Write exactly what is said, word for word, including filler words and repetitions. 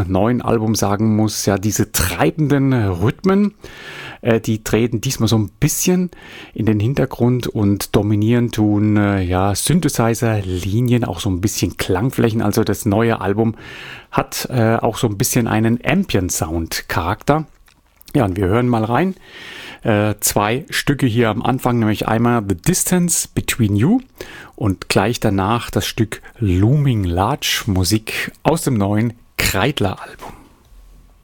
neuen Album sagen muss, ja, diese treibenden Rhythmen, äh, die treten diesmal so ein bisschen in den Hintergrund und dominieren tun, äh, ja, Synthesizer-Linien, auch so ein bisschen Klangflächen. Also das neue Album hat äh, auch so ein bisschen einen Ambient-Sound-Charakter. Ja, und wir hören mal rein. Äh, zwei Stücke hier am Anfang, nämlich einmal The Distance Between You und gleich danach das Stück Looming Large, Musik aus dem neuen Kreidler-Album.